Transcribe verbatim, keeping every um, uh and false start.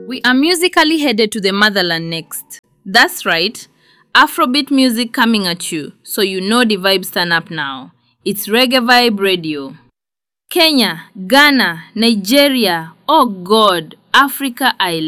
We are musically headed to the motherland next. That's right, Afrobeat music coming at you, so you know the vibes turn up now. It's Reggae Vibe Radio. Kenya, Ghana, Nigeria, oh God, Africa I